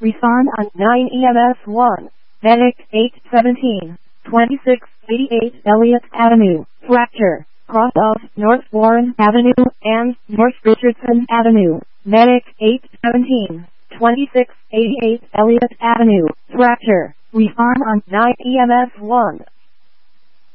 Respond on 9 EMS 1. Medic 817, 2688 Elliott Avenue, Fracture, cross of North Warren Avenue and North Richardson Avenue. Medic 817, 2688 Elliott Avenue, Fracture. Respond on 9 EMS 1.